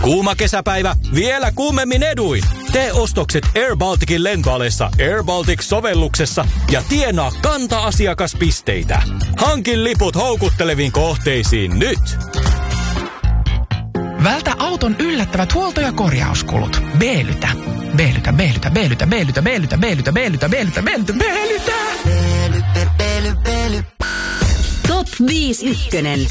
Kuuma kesäpäivä, vielä kuumemmin eduin. Tee ostokset Air Balticin lentoalessa Air Baltic-sovelluksessa ja tienaa kanta-asiakaspisteitä. Hankin liput houkutteleviin kohteisiin nyt. Vältä auton yllättävät huolto- ja korjauskulut. Beelytä. Top 5 ykkönen.